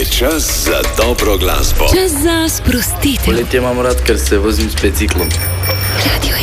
čas za dobro glasbo. Čas za sprostitev. Poletje imam rad, ker se vozim s biciklom. Radio